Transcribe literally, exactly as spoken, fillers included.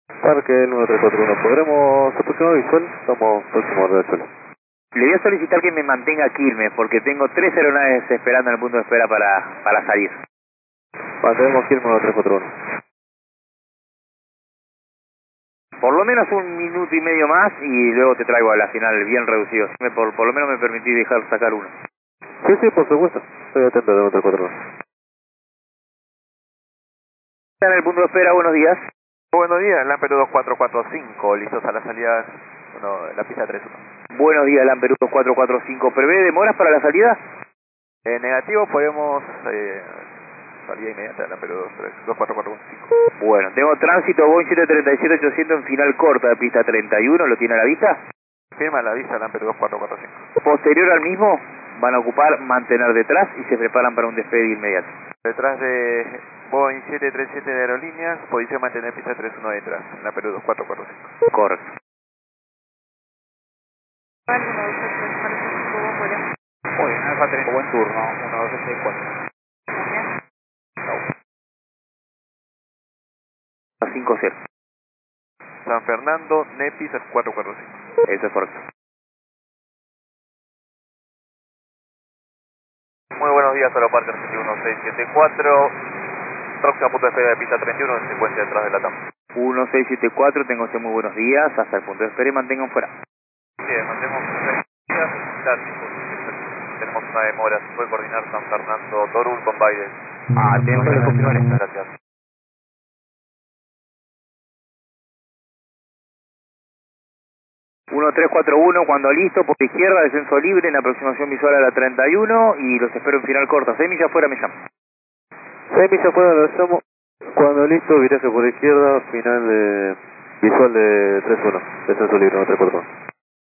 Parque nueve tres cuatro uno, ¿podremos aproximar visual? Estamos próximos de suelo. Le voy a solicitar que me mantenga Quilmes, porque tengo tres aeronaves esperando en el punto de espera para, para salir. Mantenemos Quilmes nueve tres cuatro uno. Por lo menos un minuto y medio más y luego te traigo a la final bien reducido. Si me, por, por lo menos me permití dejar sacar uno. Sí, sí, por supuesto. Estoy atento de nueve tres cuatro uno. Está en el punto de espera, buenos días. Buenos días, Lampedusa dos cuatro cuatro cinco, listos a la salida, bueno, la pista tres uno. Buenos días, Lampedusa dos cuatro cuatro cinco. ¿Prevé demoras para la salida? En negativo podemos, eh, salida inmediata de Lampedusa dos cuatro cuatro cinco. Bueno, tengo tránsito Boeing siete treinta y siete ochocientos en final corta de pista treinta y uno, ¿lo tiene a la vista? Firma la vista Lampedusa dos cuatro cuatro cinco. Posterior al mismo, van a ocupar mantener detrás y se preparan para un despegue inmediato. Detrás de Boeing siete treinta y siete de aerolíneas, posición mantener pista tres uno detrás, Lampedusa dos cuatro cuatro cinco. Correcto. Muy bien, Alfa tres, buen turno, uno dos seis cuatro. A cinco cero. San Fernando, Nepis cuatro cuatro cinco. Eso es correcto. Muy buenos días, Aeroparque uno seis siete cuatro. Próxima punto de espera de pista treinta y uno, en secuencia detrás de la T A M. uno seis siete cuatro, tengo usted muy buenos días, hasta el punto de espera y mantengan fuera. Bien, mantenemos días tácticos. Tenemos una demora, se puede coordinar San Fernando, Torul con Biden. Ah, tiempo de confirmar esto. Gracias. uno tres cuatro uno, cuando listo, por izquierda, descenso libre en aproximación visual a la treinta y uno y los espero en final corta. seis millas fuera me llamo. seis millas fuera lo llamo. Cuando listo, viraje por izquierda, final de visual de tres uno. Descenso libre, nueve tres cuatro uno.